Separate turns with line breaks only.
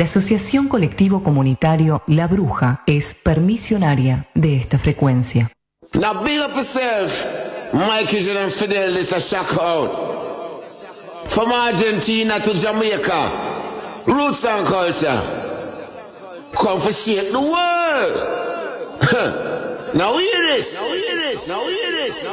La Asociación Colectivo Comunitario La Bruja es permisionaria de esta frecuencia.
Now big up yourself, Mike and Fidel, this a shock out. From Argentina to Jamaica, roots and culture. Come for shake the world. Now hear this.